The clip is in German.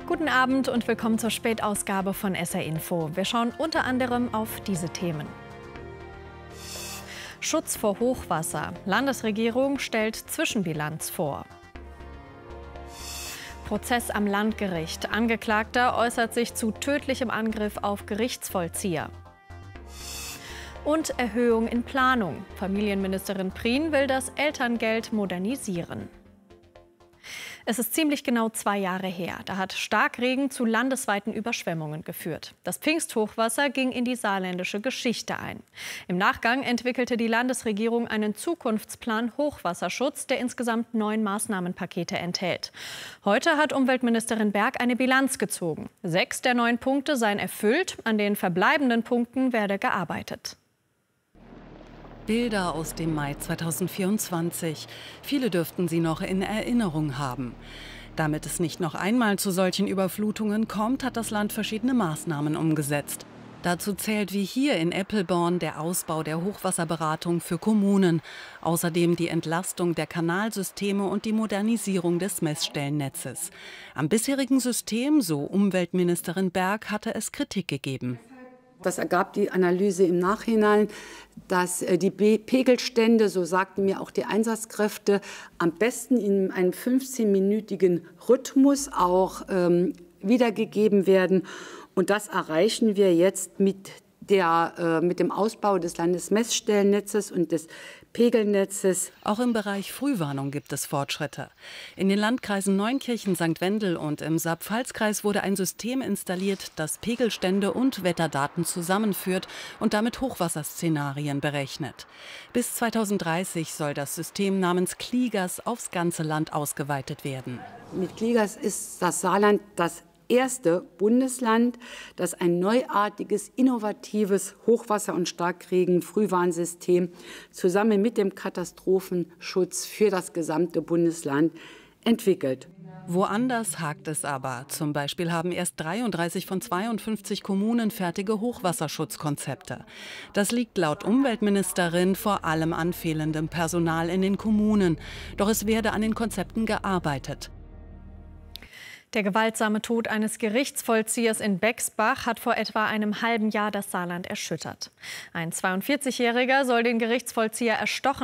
Guten Abend und willkommen zur Spätausgabe von SR Info. Wir schauen unter anderem auf diese Themen. Schutz vor Hochwasser. Landesregierung stellt Zwischenbilanz vor. Prozess am Landgericht. Angeklagter äußert sich zu tödlichem Angriff auf Gerichtsvollzieher. Und Erhöhung in Planung. Familienministerin Prien will das Elterngeld modernisieren. Es ist ziemlich genau 2 Jahre her. Da hat Starkregen zu landesweiten Überschwemmungen geführt. Das Pfingsthochwasser ging in die saarländische Geschichte ein. Im Nachgang entwickelte die Landesregierung einen Zukunftsplan Hochwasserschutz, der insgesamt 9 Maßnahmenpakete enthält. Heute hat Umweltministerin Berg eine Bilanz gezogen. 6 der 9 Punkte seien erfüllt, an den verbleibenden Punkten werde gearbeitet. Bilder aus dem Mai 2024. Viele dürften sie noch in Erinnerung haben. Damit es nicht noch einmal zu solchen Überflutungen kommt, hat das Land verschiedene Maßnahmen umgesetzt. Dazu zählt wie hier in Eppelborn der Ausbau der Hochwasserberatung für Kommunen. Außerdem die Entlastung der Kanalsysteme und die Modernisierung des Messstellennetzes. Am bisherigen System, so Umweltministerin Berg, hatte es Kritik gegeben. Das ergab die Analyse im Nachhinein, dass die Pegelstände, so sagten mir auch die Einsatzkräfte, am besten in einem 15-minütigen Rhythmus auch wiedergegeben werden. Und das erreichen wir jetzt mit dem Ausbau des Landesmessstellennetzes und des Pegelnetzes. Auch im Bereich Frühwarnung gibt es Fortschritte. In den Landkreisen Neunkirchen, St. Wendel und im Saar-Pfalz-Kreis wurde ein System installiert, das Pegelstände und Wetterdaten zusammenführt und damit Hochwasserszenarien berechnet. Bis 2030 soll das System namens Kligas aufs ganze Land ausgeweitet werden. Mit Kligas ist das Saarland das erste Bundesland, das ein neuartiges, innovatives Hochwasser- und Starkregen-Frühwarnsystem zusammen mit dem Katastrophenschutz für das gesamte Bundesland entwickelt. Woanders hakt es aber. Zum Beispiel haben erst 33 von 52 Kommunen fertige Hochwasserschutzkonzepte. Das liegt laut Umweltministerin vor allem an fehlendem Personal in den Kommunen. Doch es werde an den Konzepten gearbeitet. Der gewaltsame Tod eines Gerichtsvollziehers in Bexbach hat vor etwa einem halben Jahr das Saarland erschüttert. Ein 42-Jähriger soll den Gerichtsvollzieher erstochen